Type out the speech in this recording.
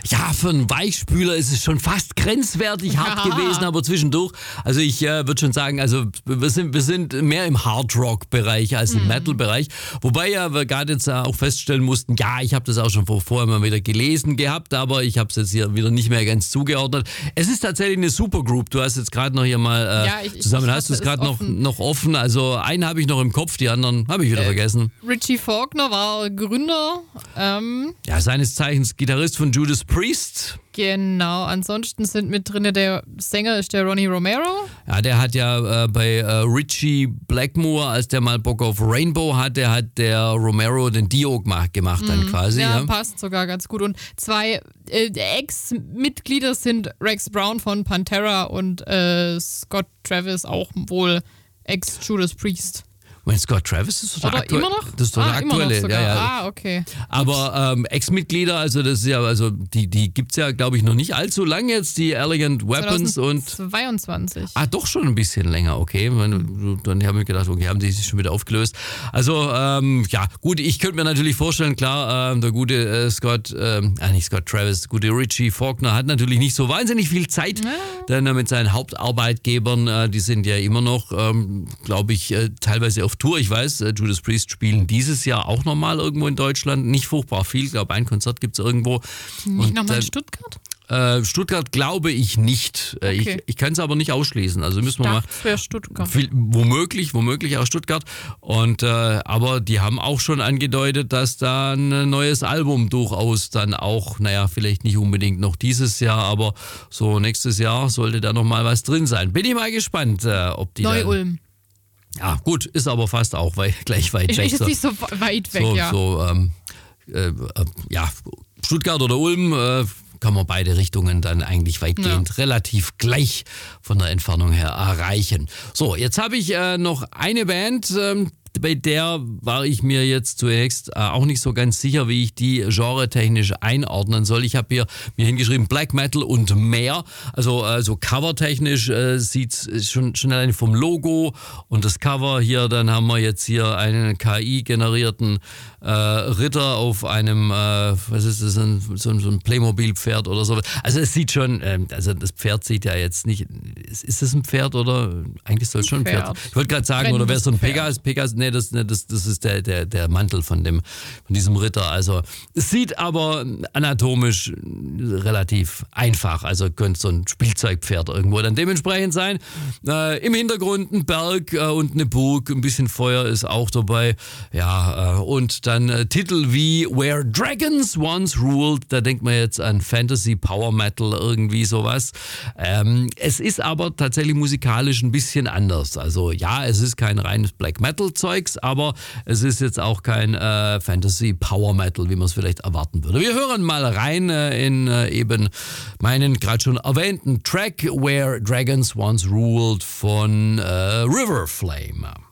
Ja, für einen Weichspüler ist es schon fast grenzwertig hart gewesen, aber zwischendurch, also ich würde schon sagen, also wir sind mehr im Hard-Rock-Bereich als im Metal-Bereich, wobei ja wir gerade jetzt auch feststellen mussten, ja, ich habe das auch schon vorher mal wieder gelesen gehabt, aber ich habe es jetzt hier wieder nicht mehr ganz zugeordnet. Es ist tatsächlich eine Supergroup, du hast jetzt gerade noch hier mal zusammen, hast du es gerade noch offen, also einen habe ich noch im Kopf, die anderen habe ich wieder vergessen. Richie Faulkner war Gründer. Ja, seines Zeichens Gitarrist von Judas Priest. Genau, ansonsten sind mit drin, der Sänger ist der Ronnie Romero. Ja, der hat ja bei Richie Blackmore, als der mal Bock auf Rainbow hatte, hat der Romero den Dio gemacht dann quasi. Ja, passt sogar ganz gut. Und 2 Ex-Mitglieder sind Rex Brown von Pantera und Scott Travis, auch wohl Ex-Judas Priest. Mein Scott Travis ist doch der aktuelle. Immer noch? Das ist doch der aktuelle. Immer noch ja. Okay. Aber Ex-Mitglieder, also das ist ja, also die gibt's ja, glaube ich, noch nicht allzu lange jetzt, die Elegant Weapons 2022. Doch schon ein bisschen länger, okay. Dann habe ich gedacht, okay, haben die sich schon wieder aufgelöst. Also, ja, gut, ich könnte mir natürlich vorstellen, klar, der gute nicht Scott Travis, gute Richie Faulkner hat natürlich nicht so wahnsinnig viel Zeit, denn mit seinen Hauptarbeitgebern, die sind ja immer noch, glaube ich, teilweise auf Tour. Ich weiß, Judas Priest spielen dieses Jahr auch nochmal irgendwo in Deutschland. Nicht furchtbar viel. Ich glaube, ein Konzert gibt es irgendwo. Nicht nochmal in Stuttgart? Stuttgart glaube ich nicht. Okay. Ich kann es aber nicht ausschließen. Also müssen wir mal. Für Stuttgart. Womöglich auch Stuttgart. Und aber die haben auch schon angedeutet, dass da ein neues Album durchaus dann auch, vielleicht nicht unbedingt noch dieses Jahr, aber so nächstes Jahr sollte da nochmal was drin sein. Bin ich mal gespannt, ob die Neu-Ulm. Ja, gut, ist aber fast auch gleich weit weg. Ist nicht so weit weg, ja. Stuttgart oder Ulm kann man beide Richtungen dann eigentlich weitgehend relativ gleich von der Entfernung her erreichen. So, jetzt habe ich noch eine Band, bei der war ich mir jetzt zunächst auch nicht so ganz sicher, wie ich die genretechnisch einordnen soll. Ich habe mir hingeschrieben Black Metal und mehr. Also covertechnisch sieht's schon alleine vom Logo und das Cover hier, dann haben wir jetzt hier einen KI-generierten Ritter auf einem, was ist das, so ein Playmobil-Pferd oder so. Also es sieht schon, also das Pferd sieht ja jetzt nicht, ist das ein Pferd oder eigentlich soll es schon ein Pferd. Ich wollte gerade sagen, oder wäre es so ein Pegasus? Nee, das ist der Mantel von diesem Ritter. Also es sieht aber anatomisch relativ einfach. Also könnte so ein Spielzeugpferd irgendwo dann dementsprechend sein. Im Hintergrund ein Berg und eine Burg, ein bisschen Feuer ist auch dabei. Ja, und dann Titel wie Where Dragons Once Ruled. Da denkt man jetzt an Fantasy, Power Metal, irgendwie sowas. Es ist aber tatsächlich musikalisch ein bisschen anders. Also ja, es ist kein reines Black Metal Zeugs, aber es ist jetzt auch kein Fantasy Power Metal, wie man es vielleicht erwarten würde. Wir hören mal rein in eben meinen gerade schon erwähnten Track Where Dragons Once Ruled von River Flame.